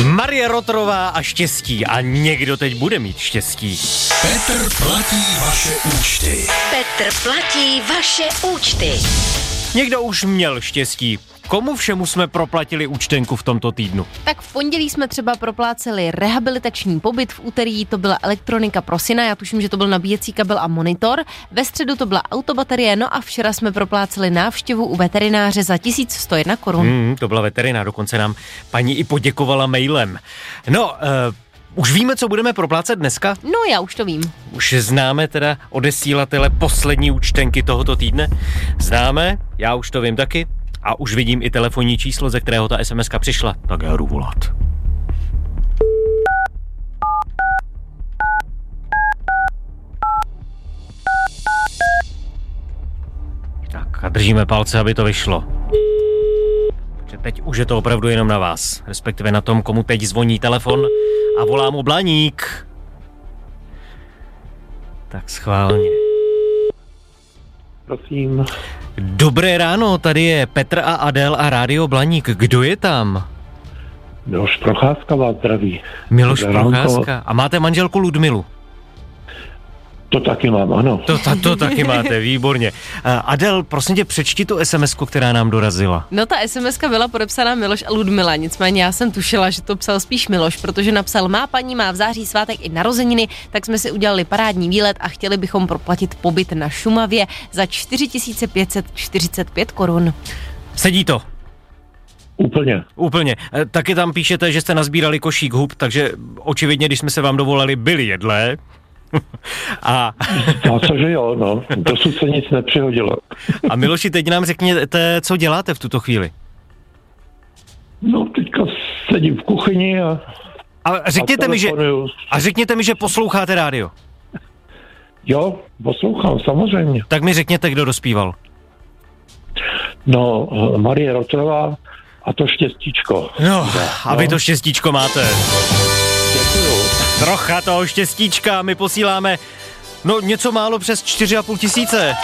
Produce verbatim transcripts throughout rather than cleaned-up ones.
Marie Rotrová a štěstí. A někdo teď bude mít štěstí. Petr platí vaše účty. Petr platí vaše účty. Někdo už měl štěstí. Komu všemu jsme proplatili účtenku v tomto týdnu? Tak v pondělí jsme třeba propláceli rehabilitační pobyt, v úterý to byla elektronika pro syna, já tuším, že to byl nabíjecí kabel a monitor, ve středu to byla autobaterie, no a včera jsme propláceli návštěvu u veterináře za tisíc sto jedna korun. Hmm, to byla veterinář, dokonce nám paní i poděkovala mailem. No, uh, už víme, co budeme proplácet dneska? No, já už to vím. Už známe teda odesílatele poslední účtenky tohoto týdne? Známe, já už to vím taky. A už vidím i telefonní číslo, ze kterého ta es em eska přišla. Tak já jdu volat. Tak a držíme palce, aby to vyšlo. Protože teď už je to opravdu jenom na vás. Respektive na tom, komu teď zvoní telefon a volá mu Blaník. Tak schválně. Prosím. Dobré ráno, tady je Petr a Adél a Rádio Blaník. Kdo je tam? Miloš Procházka vás zdraví. Miloš Dobré ránko. Procházka. A máte manželku Ludmilu? To taky mám, ano. To, to, to taky máte, výborně. Adél, prosím tě, přečti tu es em esku, která nám dorazila. No, ta es em eska byla podepsaná Miloš a Ludmila, nicméně já jsem tušila, že to psal spíš Miloš, protože napsal: má paní, má v září svátek i narozeniny, tak jsme si udělali parádní výlet a chtěli bychom proplatit pobyt na Šumavě za čtyři tisíce pět set čtyřicet pět korun. Sedí to? Úplně. Úplně. E, taky tam píšete, že jste nazbírali košík hub, takže očividně, když jsme se vám dovolali, byli jedlé. A... No, cože jo, no. Dosud se nic nepřihodilo. A Miloši, teď nám řekněte, co děláte v tuto chvíli? No, teďka sedím v kuchyni a... A řekněte, a mi, že, telefonuju. a řekněte mi, že posloucháte rádio. Jo, poslouchám, samozřejmě. Tak mi řekněte, kdo dospíval. No, Marie Rotrová a to štěstíčko. No, a vy no. to štěstíčko máte. Děkuju. Trocha toho štěstíčka, my posíláme, no, něco málo přes čtyři a půl tisíce.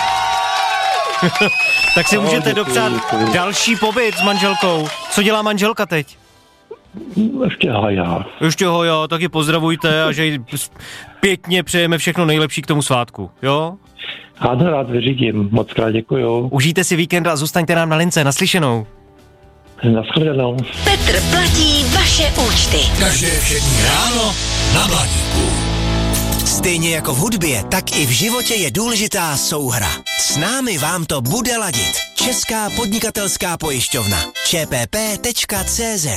Tak si No, můžete děkuju, dopřát děkuju. další pobyt s manželkou. Co dělá manželka teď? Ještě hajá. Ještě ho, jo, taky pozdravujte a že jí pěkně přejeme všechno nejlepší k tomu svátku, jo? Ano, rád vyřídím. Moc krát děkuju. Užijte si víkend a zůstaňte nám na lince, naslyšenou. Naschledanou. Petr platí vaše účty. Každé všední ráno na Blaníku. Stejně jako v hudbě, tak i v životě je důležitá souhra. S námi vám to bude ladit. Česká podnikatelská pojišťovna. čpp tečka cz